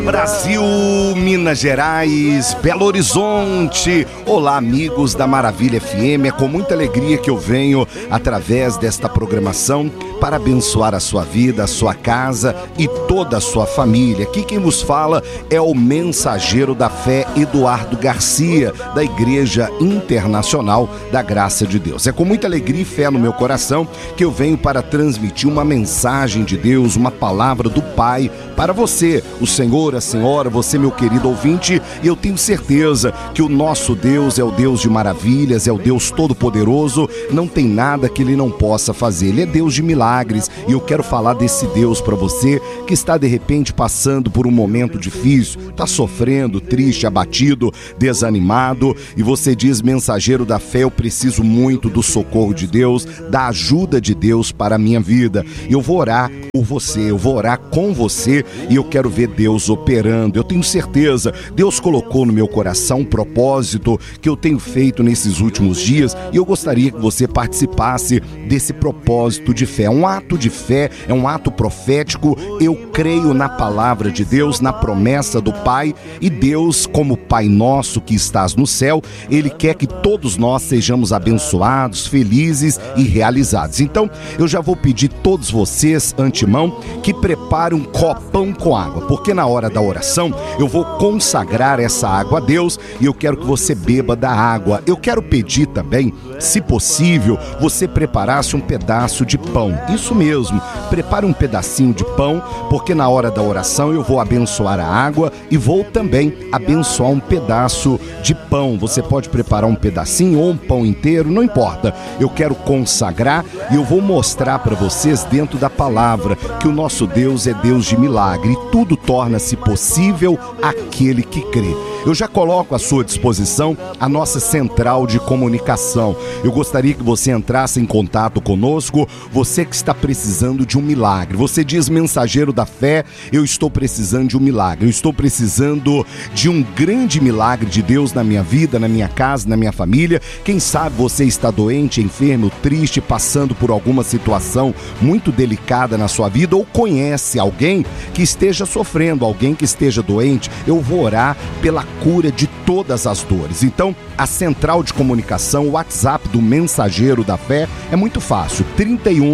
Brasil, Minas Gerais, Belo Horizonte. Olá, amigos da Maravilha FM. É com muita alegria que eu venho através desta programação para abençoar a sua vida, a sua casa e toda a sua família. Aqui quem vos fala é o mensageiro da fé, Eduardo Garcia, da Igreja Internacional da Graça de Deus. É com muita alegria e fé no meu coração que eu venho para transmitir uma mensagem de Deus, uma palavra do Pai para você, o Senhor, a Senhora, você, meu querido ouvinte, e eu tenho certeza que o nosso Deus é o Deus de maravilhas, é o Deus todo-poderoso, não tem nada que Ele não possa fazer. Ele é Deus de milagres, e eu quero falar desse Deus para você que está de repente passando por um momento difícil, está sofrendo, triste, abatido, desanimado, e você diz: mensageiro da fé, eu preciso muito do socorro de Deus, da ajuda de Deus para a minha vida. Eu vou orar por você, eu vou orar com você, e eu quero ver Deus operando. Eu tenho certeza, Deus colocou no meu coração um propósito que eu tenho feito nesses últimos dias, e eu gostaria que você participasse desse propósito de fé. É um ato de fé, é um ato profético. Eu creio na palavra de Deus, na promessa do Pai, e Deus, como Pai nosso que estás no céu, Ele quer que todos nós sejamos abençoados, felizes e realizados. Então, eu já vou pedir a todos vocês, antemão, que preparem um copão com água, porque na hora da oração eu vou consagrar essa água a Deus e eu quero que você beba da água. Eu quero pedir também, se possível, você preparasse um pedaço de pão. Isso mesmo, prepare um pedacinho de pão, porque na hora da oração eu vou abençoar a água e vou também abençoar um pedaço de pão. Você pode preparar um pedacinho ou um pão inteiro, não importa. Eu quero consagrar e eu vou mostrar para vocês dentro da palavra que o nosso Deus é Deus de milagre, e tudo torna-se possível àquele que crê. Eu já coloco à sua disposição a nossa central de comunicação. Eu gostaria que você entrasse em contato conosco, você que está precisando de um milagre. Você diz: mensageiro da fé, eu estou precisando de um milagre, eu estou precisando de um grande milagre de Deus na minha vida, na minha casa, na minha família. Quem sabe você está doente, enfermo, triste, passando por alguma situação muito delicada na sua vida, ou conhece alguém que esteja sofrendo, alguém que esteja doente. Eu vou orar pela cura de todas as dores. Então, a central de comunicação, o WhatsApp do mensageiro da fé é muito fácil: 31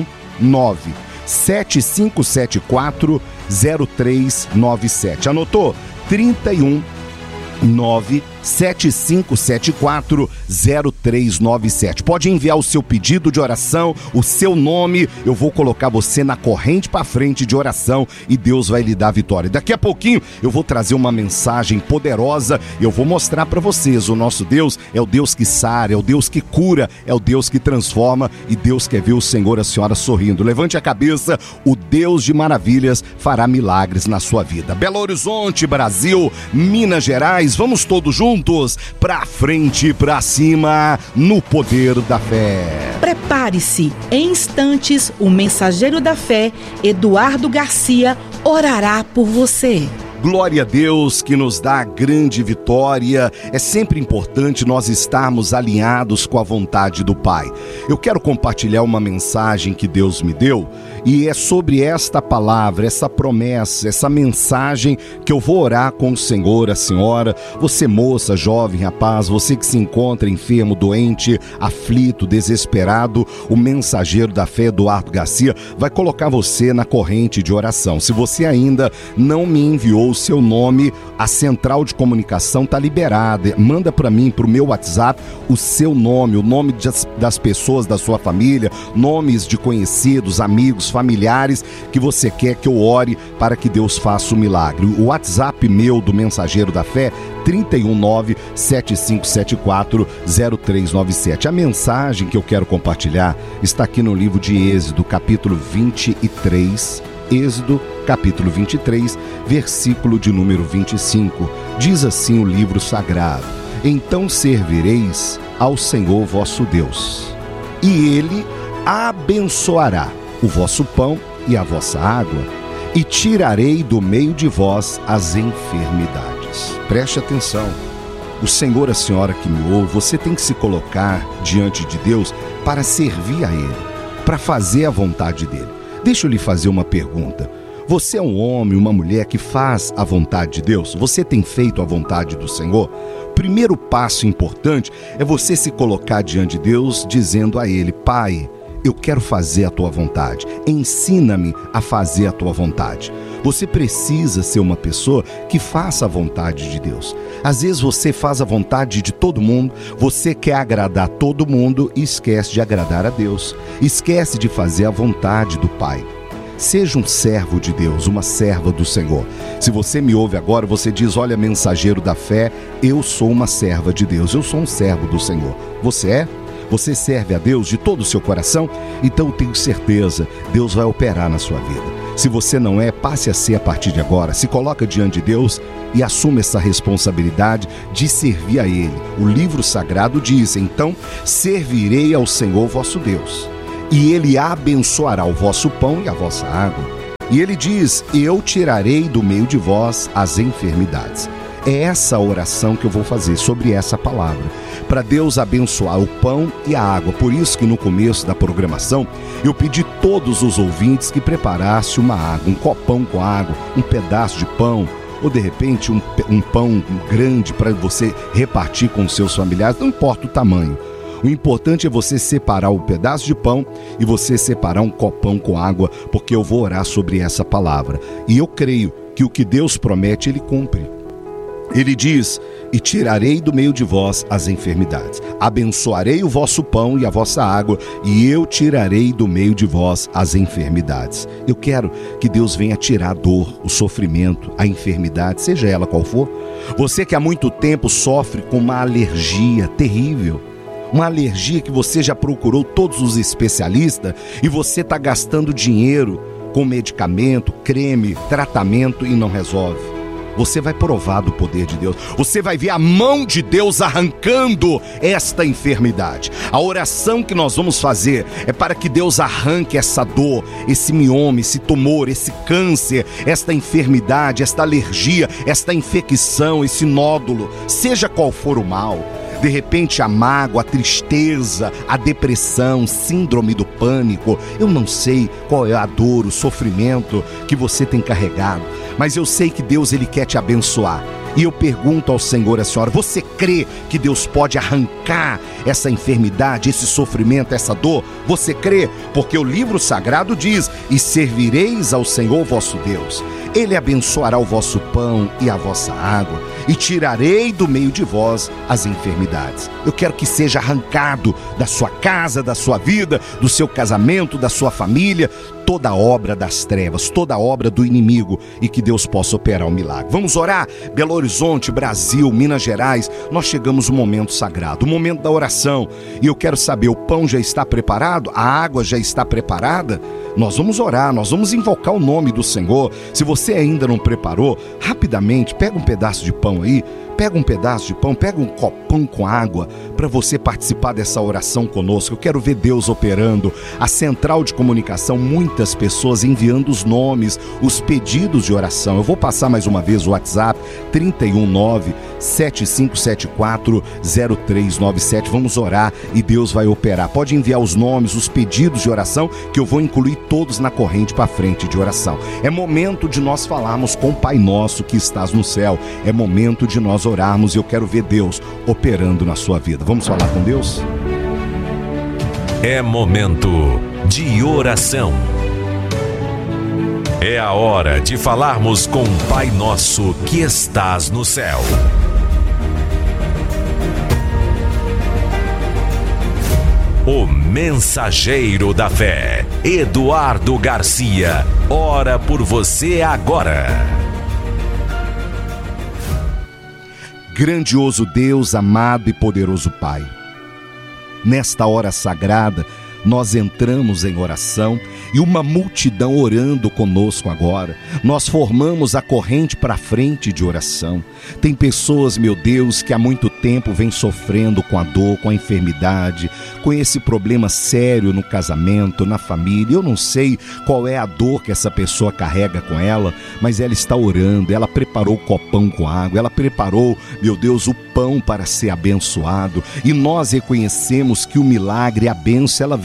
9 7574 0397. Anotou? 31 9 7574 0397. Pode enviar o seu pedido de oração, o seu nome, eu vou colocar você na corrente para frente de oração e Deus vai lhe dar vitória. Daqui a pouquinho eu vou trazer uma mensagem poderosa, eu vou mostrar para vocês: o nosso Deus é o Deus que sara, é o Deus que cura, é o Deus que transforma, e Deus quer ver o Senhor e a Senhora sorrindo. Levante a cabeça, o Deus de maravilhas fará milagres na sua vida. Belo Horizonte, Brasil, Minas Gerais, vamos todos juntos pra frente, pra cima, no poder da fé. Prepare-se, em instantes o mensageiro da fé, Eduardo Garcia, orará por você. Glória a Deus que nos dá a grande vitória. É sempre importante nós estarmos alinhados com a vontade do Pai. Eu quero compartilhar uma mensagem que Deus me deu, e é sobre esta palavra, essa promessa, essa mensagem que eu vou orar com o Senhor, a Senhora. Você, moça, jovem, rapaz, você que se encontra enfermo, doente, aflito, desesperado, o mensageiro da fé, Eduardo Garcia, vai colocar você na corrente de oração. Se você ainda não me enviou o seu nome, a central de comunicação está liberada. Manda para mim, para o meu WhatsApp, o seu nome, o nome das pessoas da sua família, nomes de conhecidos, amigos, familiares que você quer que eu ore para que Deus faça o milagre. O WhatsApp meu do mensageiro da fé, 319 7574 0397. A mensagem que eu quero compartilhar está aqui no livro de Êxodo, capítulo 23, Êxodo, capítulo 23, versículo de número 25. Diz assim o livro sagrado: então servireis ao Senhor vosso Deus, e Ele abençoará o vosso pão e a vossa água, e tirarei do meio de vós as enfermidades. Preste atenção. O Senhor, a Senhora que me ouve, você tem que se colocar diante de Deus para servir a Ele, para fazer a vontade dEle. Deixa eu lhe fazer uma pergunta. Você é um homem, uma mulher que faz a vontade de Deus? Você tem feito a vontade do Senhor? O primeiro passo importante é você se colocar diante de Deus dizendo a Ele: Pai, eu quero fazer a Tua vontade. Ensina-me a fazer a Tua vontade. Você precisa ser uma pessoa que faça a vontade de Deus. Às vezes você faz a vontade de todo mundo, você quer agradar todo mundo e esquece de agradar a Deus. Esquece de fazer a vontade do Pai. Seja um servo de Deus, uma serva do Senhor. Se você me ouve agora, você diz: olha, mensageiro da fé, eu sou uma serva de Deus, eu sou um servo do Senhor. Você é? Você serve a Deus de todo o seu coração? Então eu tenho certeza, Deus vai operar na sua vida. Se você não é, passe a ser a partir de agora. Se coloca diante de Deus e assume essa responsabilidade de servir a Ele. O livro sagrado diz: então servirei ao Senhor vosso Deus, e Ele abençoará o vosso pão e a vossa água. E Ele diz: eu tirarei do meio de vós as enfermidades. É essa a oração que eu vou fazer sobre essa palavra, para Deus abençoar o pão e a água. Por isso que no começo da programação eu pedi a todos os ouvintes que preparassem uma água, um copão com água, um pedaço de pão, ou de repente um pão grande para você repartir com os seus familiares, não importa o tamanho. O importante é você separar um pedaço de pão e você separar um copão com água, porque eu vou orar sobre essa palavra. E eu creio que o que Deus promete, Ele cumpre. Ele diz: e tirarei do meio de vós as enfermidades. Abençoarei o vosso pão e a vossa água, e eu tirarei do meio de vós as enfermidades. Eu quero que Deus venha tirar a dor, o sofrimento, a enfermidade, seja ela qual for. Você que há muito tempo sofre com uma alergia terrível, uma alergia que você já procurou todos os especialistas e você está gastando dinheiro com medicamento, creme, tratamento e não resolve. Você vai provar do poder de Deus. Você vai ver a mão de Deus arrancando esta enfermidade. A oração que nós vamos fazer é para que Deus arranque essa dor, esse mioma, esse tumor, esse câncer, esta enfermidade, esta alergia, esta infecção, esse nódulo, seja qual for o mal. De repente a mágoa, a tristeza, a depressão, síndrome do pânico, eu não sei qual é a dor, o sofrimento que você tem carregado, mas eu sei que Deus, Ele quer te abençoar. E eu pergunto ao Senhor, a senhora: você crê que Deus pode arrancar essa enfermidade, esse sofrimento, essa dor? Você crê? Porque o livro sagrado diz: e servireis ao Senhor vosso Deus. Ele abençoará o vosso pão e a vossa água, e tirarei do meio de vós as enfermidades. Eu quero que seja arrancado da sua casa, da sua vida, do seu casamento, da sua família, toda obra das trevas, toda obra do inimigo, e que Deus possa operar um milagre. Vamos orar? Belo Horizonte, Brasil, Minas Gerais, nós chegamos no momento sagrado, o momento da oração, e eu quero saber: o pão já está preparado? A água já está preparada? Nós vamos orar, nós vamos invocar o nome do Senhor. Se você ainda não preparou, rapidamente, pega um pedaço de pão aí, pega um pedaço de pão, pega um copão com água para você participar dessa oração conosco. Eu quero ver Deus operando. A central de comunicação, muitas pessoas enviando os nomes, os pedidos de oração. Eu vou passar mais uma vez o WhatsApp, 319-7574-0397. Vamos orar e Deus vai operar. Pode enviar os nomes, os pedidos de oração, que eu vou incluir todos na corrente para frente de oração. É momento de nós falarmos com o Pai Nosso que estás no céu. É momento de nós orarmos e eu quero ver Deus operando na sua vida. Vamos falar com Deus? É momento de oração. É a hora de falarmos com o Pai Nosso que estás no céu. O mensageiro da fé, Eduardo Garcia, ora por você agora. Grandioso Deus, amado e poderoso Pai, nesta hora sagrada, nós entramos em oração e uma multidão orando conosco agora. Nós formamos a corrente para frente de oração. Tem pessoas, meu Deus, que há muito tempo vêm sofrendo com a dor, com a enfermidade, com esse problema sério no casamento, na família. Eu não sei qual é a dor que essa pessoa carrega com ela, mas ela está orando, ela preparou o copão com água, ela preparou, meu Deus, o pão para ser abençoado. E nós reconhecemos que o milagre, a bênção, ela vem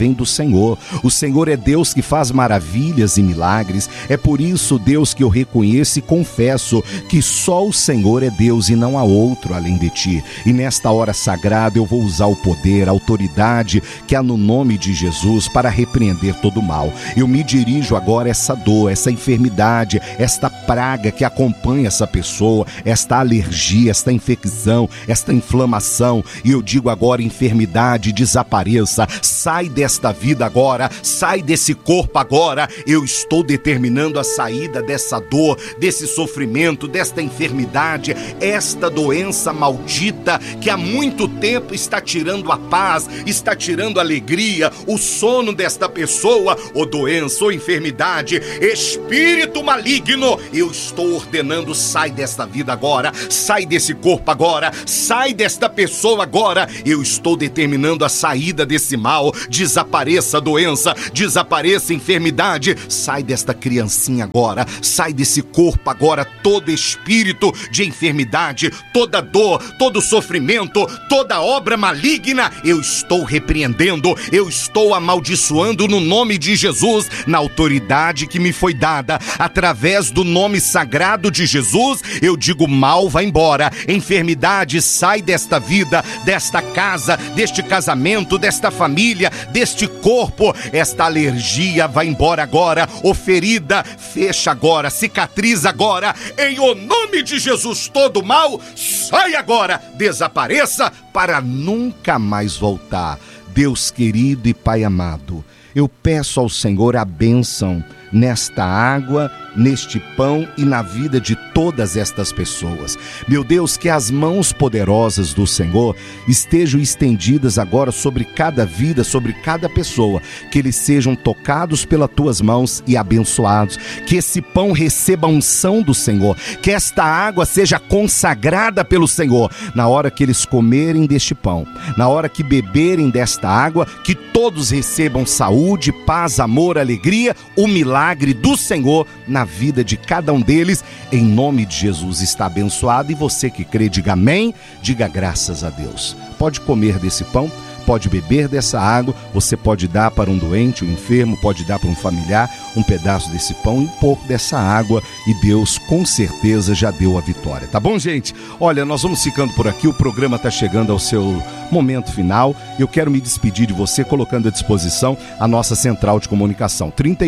vem do Senhor. O Senhor é Deus que faz maravilhas e milagres. É por isso, Deus, que eu reconheço e confesso que só o Senhor é Deus e não há outro além de ti. E nesta hora sagrada eu vou usar o poder, a autoridade que há no nome de Jesus para repreender todo o mal. Eu me dirijo agora a essa dor, essa enfermidade, esta praga que acompanha essa pessoa, esta alergia, esta infecção, esta inflamação. E eu digo agora, enfermidade, desapareça, sai desta vida agora, sai desse corpo agora. Eu estou determinando a saída dessa dor, desse sofrimento, desta enfermidade, esta doença maldita que há muito tempo está tirando a paz, está tirando a alegria, o sono desta pessoa. Ou doença, ou enfermidade, espírito maligno, eu estou ordenando, sai desta vida agora, sai desse corpo agora, sai desta pessoa agora. Eu estou determinando a saída desse mal. Desapareça a doença, desapareça a enfermidade, sai desta criancinha agora, sai desse corpo agora, todo espírito de enfermidade, toda dor, todo sofrimento, toda obra maligna, eu estou repreendendo, eu estou amaldiçoando no nome de Jesus, na autoridade que me foi dada, através do nome sagrado de Jesus. Eu digo: mal, vai embora, enfermidade, sai desta vida, desta casa, deste casamento, desta família, deste corpo. Esta alergia vai embora agora, ou ferida, fecha agora, cicatriza agora, em o nome de Jesus. Todo mal, sai agora, desapareça para nunca mais voltar. Deus querido e Pai amado, eu peço ao Senhor a bênção nesta água, neste pão e na vida de todas estas pessoas. Meu Deus, que as mãos poderosas do Senhor estejam estendidas agora sobre cada vida, sobre cada pessoa, que eles sejam tocados pelas tuas mãos e abençoados, que esse pão receba a unção do Senhor, que esta água seja consagrada pelo Senhor. Na hora que eles comerem deste pão, na hora que beberem desta água, que todos recebam saúde, paz, amor, alegria, o milagre do Senhor na vida de cada um deles. Em nome de Jesus está abençoado. E você que crê, diga amém, diga graças a Deus. Pode comer desse pão, pode beber dessa água, você pode dar para um doente, um enfermo, pode dar para um familiar um pedaço desse pão e um pouco dessa água, e Deus com certeza já deu a vitória. Tá bom, gente? Olha, nós vamos ficando por aqui, o programa está chegando ao seu momento final. Eu quero me despedir de você colocando à disposição a nossa central de comunicação,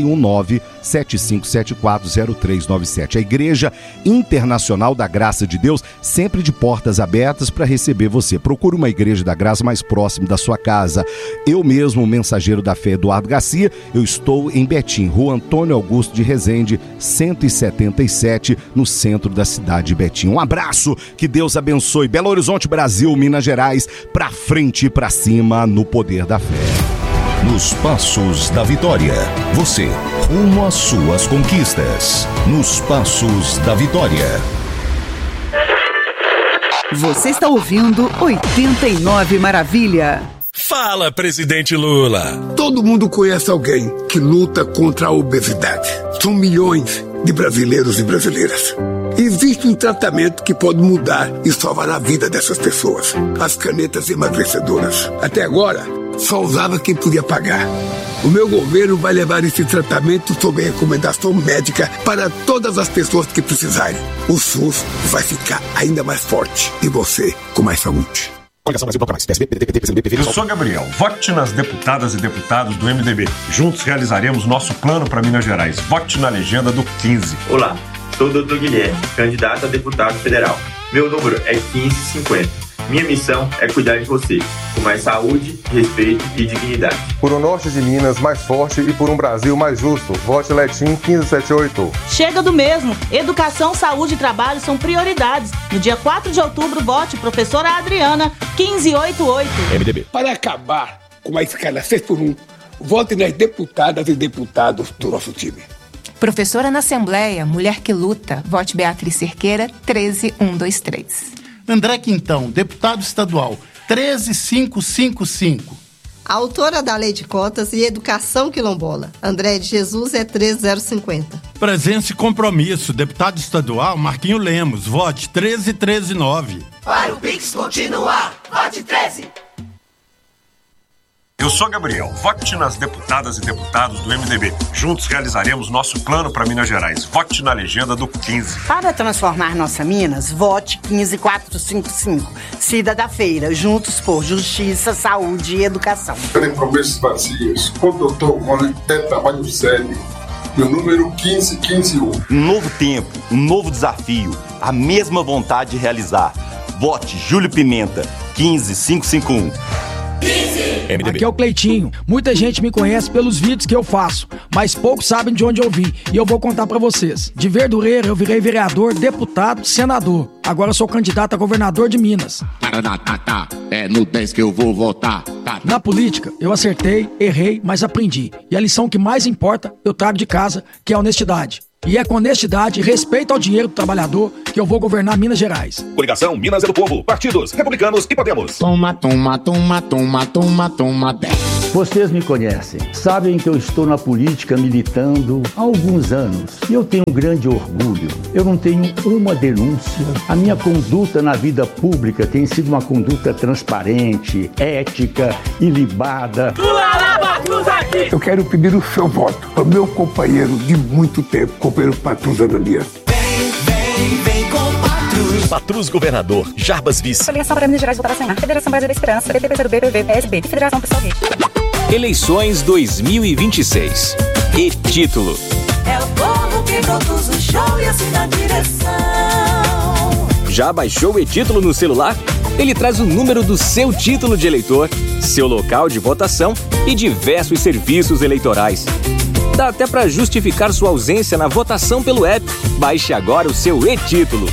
319-7574-0397. A Igreja Internacional da Graça de Deus, sempre de portas abertas para receber você. Procure uma Igreja da Graça mais próxima da sua casa. Eu mesmo, o mensageiro da fé, Eduardo Garcia, eu estou em Betim, Rua Antônio Augusto de Rezende, 177, no centro da cidade de Betim. Um abraço, que Deus abençoe. Belo Horizonte, Brasil, Minas Gerais, pra frente e pra cima no poder da fé. Nos Passos da Vitória, você rumo às suas conquistas. Nos Passos da Vitória. Você está ouvindo 89 Maravilha. Fala, presidente Lula. Todo mundo conhece alguém que luta contra a obesidade. São milhões de brasileiros e brasileiras. Existe um tratamento que pode mudar e salvar a vida dessas pessoas. As canetas emagrecedoras. Até agora, só usava quem podia pagar. O meu governo vai levar esse tratamento sob recomendação médica para todas as pessoas que precisarem. O SUS vai ficar ainda mais forte e você com mais saúde. Eu sou Gabriel. Vote nas deputadas e deputados do MDB. Juntos realizaremos nosso plano para Minas Gerais. Vote na legenda do 15. Olá, sou o Dr. Guilherme, candidato a deputado federal. Meu número é 1550. Minha missão é cuidar de você, com mais saúde, respeito e dignidade. Por um norte de Minas mais forte e por um Brasil mais justo. Vote Letim 1578. Chega do mesmo. Educação, saúde e trabalho são prioridades. No dia 4 de outubro, vote professora Adriana 1588. MDB. Para acabar com a escala 6x1, vote nas deputadas e deputados do nosso time. Professora na Assembleia, mulher que luta. Vote Beatriz Cerqueira 13123. André Quintão, deputado estadual, 13555. Autora da Lei de Cotas e Educação Quilombola, André de Jesus é 13050. Presença e Compromisso, deputado estadual, Marquinho Lemos, vote 13139. Para o Pix continuar, vote 13. Eu sou Gabriel. Vote nas deputadas e deputados do MDB. Juntos realizaremos nosso plano para Minas Gerais. Vote na legenda do 15. Para transformar nossa Minas, vote 15455. Cida da Feira. Juntos por justiça, saúde e educação. Tem promessas vazias. Quando eu estou é trabalho sério. Meu número 1551. Um novo tempo, um novo desafio, a mesma vontade de realizar. Vote Júlio Pimenta, 15551. MDB. Aqui é o Cleitinho. Muita gente me conhece pelos vídeos que eu faço, mas poucos sabem de onde eu vim. E eu vou contar pra vocês. De Verdureira eu virei vereador, deputado, senador. Agora eu sou candidato a governador de Minas. É no 10 que eu vou votar. Na política, eu acertei, errei, mas aprendi. E a lição que mais importa, eu trago de casa, que é a honestidade. E é com honestidade e respeito ao dinheiro do trabalhador que eu vou governar Minas Gerais. Coligação Minas é do Povo. Partidos Republicanos e Podemos. Toma 10. Vocês me conhecem, sabem que eu estou na política militando há alguns anos. E eu tenho um grande orgulho. Eu não tenho uma denúncia. A minha conduta na vida pública tem sido uma conduta transparente, ética, ilibada. Eu quero pedir o seu voto ao meu companheiro de muito tempo, companheiro Patrus Ananias. Vem com Patrus. Patrus Governador, Jarbas Vice. Federação para Minas Gerais votará Senado. Federação Brasil da Esperança. PT, PCdoB, PV, PSB. E Federação Pessoalista. Eleições 2026. E título. É o povo que produz o show e assina a direção. Já baixou o e-título no celular? Ele traz o número do seu título de eleitor, seu local de votação e diversos serviços eleitorais. Dá até para justificar sua ausência na votação pelo app. Baixe agora o seu e-título.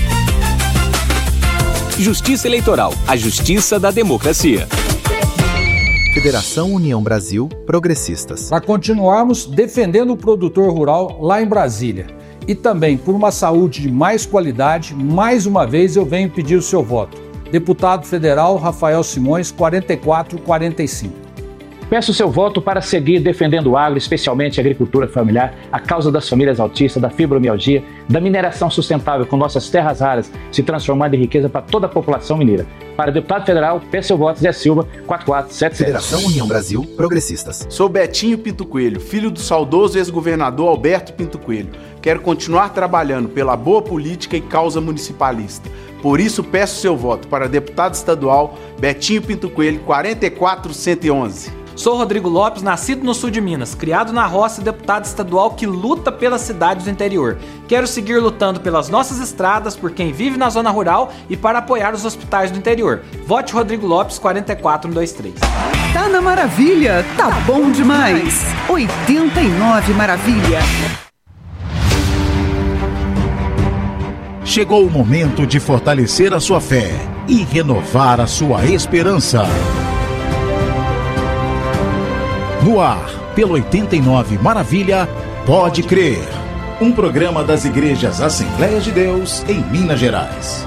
Justiça Eleitoral, a justiça da democracia. Federação União Brasil Progressistas. Para continuarmos defendendo o produtor rural lá em Brasília e também por uma saúde de mais qualidade, mais uma vez eu venho pedir o seu voto. Deputado Federal Rafael Simões, 4445. Peço o seu voto para seguir defendendo o agro, especialmente a agricultura familiar, a causa das famílias autistas, da fibromialgia, da mineração sustentável com nossas terras raras se transformando em riqueza para toda a população mineira. Para deputado federal, peço seu voto, Zé Silva, 4477. Federação União Brasil Progressistas. Sou Betinho Pinto Coelho, filho do saudoso ex-governador Alberto Pinto Coelho. Quero continuar trabalhando pela boa política e causa municipalista. Por isso, peço seu voto para deputado estadual Betinho Pinto Coelho, 44111. Sou Rodrigo Lopes, nascido no sul de Minas, criado na roça e deputado estadual que luta pelas cidades do interior. Quero seguir lutando pelas nossas estradas, por quem vive na zona rural e para apoiar os hospitais do interior. Vote Rodrigo Lopes, 44123. Tá na maravilha, tá bom demais. 89 Maravilha. Chegou o momento de fortalecer a sua fé e renovar a sua esperança. No ar, pelo 89 Maravilha, Pode Crer. Um programa das igrejas Assembleias de Deus em Minas Gerais.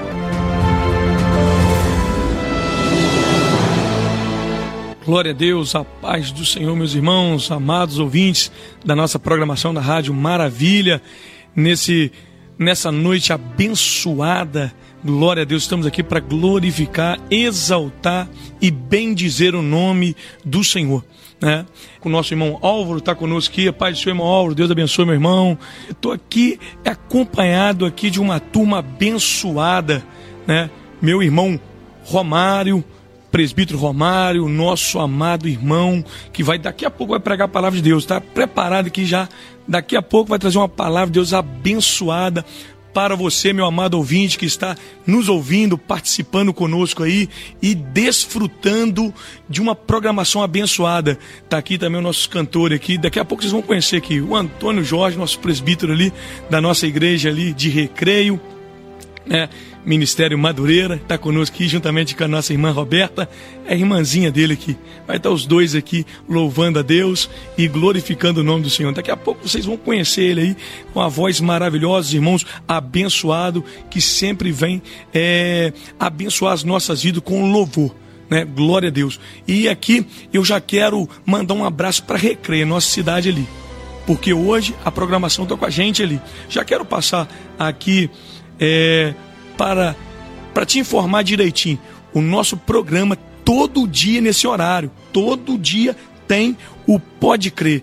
Glória a Deus, a paz do Senhor, meus irmãos, amados ouvintes da nossa programação da Rádio Maravilha. Nessa noite abençoada, glória a Deus, estamos aqui para glorificar, exaltar e bendizer o nome do Senhor. Né? O nosso irmão Álvaro está conosco aqui, a paz do seu irmão Álvaro, Deus abençoe meu irmão. Eu estou aqui acompanhado aqui de uma turma abençoada, né? Meu irmão Romário, presbítero Romário, nosso amado irmão, que daqui a pouco vai pregar a palavra de Deus, está preparado aqui já, daqui a pouco vai trazer uma palavra de Deus abençoada para você, meu amado ouvinte, que está nos ouvindo, participando conosco aí e desfrutando de uma programação abençoada. Está aqui também o nosso cantor aqui, daqui a pouco vocês vão conhecer aqui o Antônio Jorge, nosso presbítero ali, da nossa igreja ali de Recreio, né? Ministério Madureira, está conosco aqui juntamente com a nossa irmã Roberta, é a irmãzinha dele aqui. Vai estar os dois aqui louvando a Deus e glorificando o nome do Senhor. Daqui a pouco vocês vão conhecer ele aí com a voz maravilhosa, irmãos, abençoado, que sempre vem abençoar as nossas vidas com louvor, né? Glória a Deus. E aqui eu já quero mandar um abraço para Recreio, nossa cidade ali, porque hoje a programação está com a gente ali. Já quero passar aqui para te informar direitinho, o nosso programa todo dia nesse horário. Todo dia tem o Pode Crer.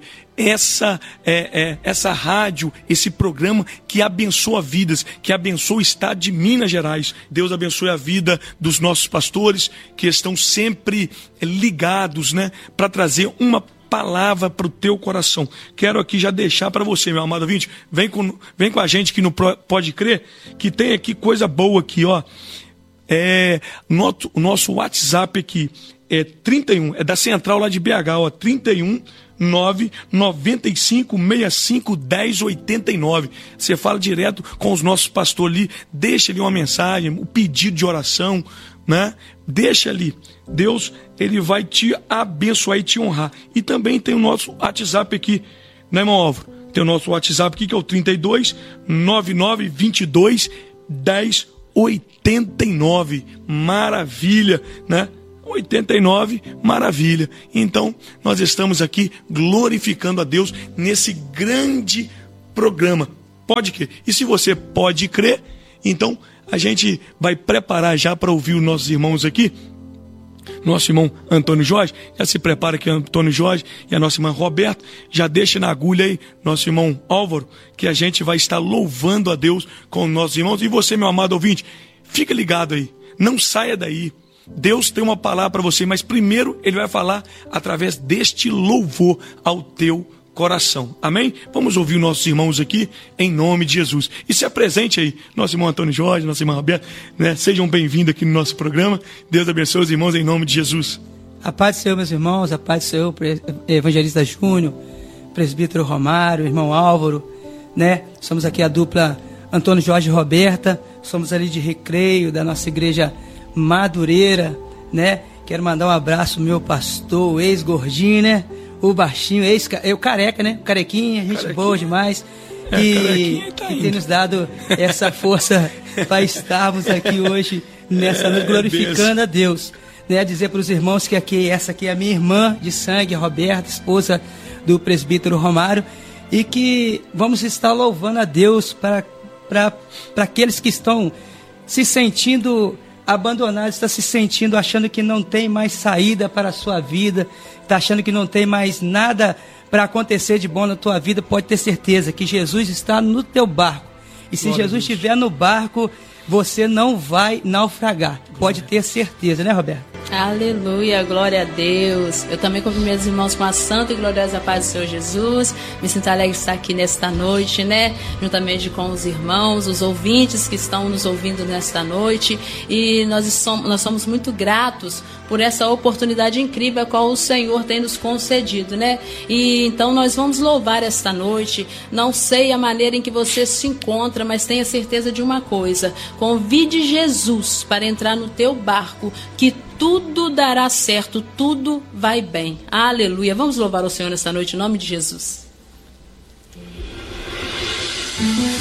Essa rádio, esse programa que abençoa vidas, que abençoa o estado de Minas Gerais. Deus abençoe a vida dos nossos pastores que estão sempre ligados, né, para trazer uma palavra para o teu coração. Quero aqui já deixar para você, meu amado ouvinte, vem com a gente aqui no Pode Crer, que tem aqui coisa boa aqui, ó. O nosso WhatsApp aqui é 31, é da central lá de BH, ó, 31 995 65 10 89. Você fala direto com os nossos pastores ali, deixa ali uma mensagem, um pedido de oração, né? Deixa ali. Deus, ele vai te abençoar e te honrar. E também tem o nosso WhatsApp aqui, né, irmão Álvaro? Tem o nosso WhatsApp aqui que é o 32 99 22 10 89. Maravilha, né? 89, maravilha. Então, nós estamos aqui glorificando a Deus nesse grande programa. Pode crer. E se você pode crer, então a gente vai preparar já para ouvir os nossos irmãos aqui. Nosso irmão Antônio Jorge, já se prepara aqui, Antônio Jorge, e a nossa irmã Roberta, já deixa na agulha aí, nosso irmão Álvaro, que a gente vai estar louvando a Deus com os nossos irmãos. E você, meu amado ouvinte, fica ligado aí, não saia daí. Deus tem uma palavra para você, mas primeiro Ele vai falar através deste louvor ao teu coração. Amém? Vamos ouvir nossos irmãos aqui, em nome de Jesus. E se apresente aí, nosso irmão Antônio Jorge, nossa irmã Roberta, né? Sejam bem-vindos aqui no nosso programa. Deus abençoe os irmãos em nome de Jesus. A paz do Senhor, meus irmãos, a paz do Senhor, evangelista Júnior, presbítero Romário, irmão Álvaro, né? Somos aqui a dupla Antônio Jorge e Roberta, somos ali de Recreio, da nossa igreja Madureira, né? Quero mandar um abraço ao meu pastor, o ex-gordinho, né? O baixinho, o careca, né? Carequinha, gente carequinha. Boa demais. E tem nos dado essa força para estarmos aqui hoje, nessa noite, glorificando a Deus. Né? Dizer para os irmãos que essa aqui é a minha irmã de sangue, a Roberta, esposa do presbítero Romário, e que vamos estar louvando a Deus para aqueles que estão se sentindo abandonados, está se sentindo, achando que não tem mais saída para a sua vida, está achando que não tem mais nada para acontecer de bom na tua vida. Pode ter certeza que Jesus está no teu barco, e se Jesus estiver no barco, você não vai naufragar, pode ter certeza, né, Roberto? Aleluia, glória a Deus. Eu também cumprimento meus irmãos com a santa e gloriosa paz do Senhor Jesus. Me sinto alegre de estar aqui nesta noite, né? Juntamente com os irmãos, os ouvintes que estão nos ouvindo nesta noite. E nós somos muito gratos por essa oportunidade incrível a qual o Senhor tem nos concedido, né? E então nós vamos louvar esta noite. Não sei a maneira em que você se encontra, mas tenha certeza de uma coisa: convide Jesus para entrar no teu barco, que tudo dará certo, tudo vai bem. Aleluia. Vamos louvar o Senhor nesta noite em nome de Jesus.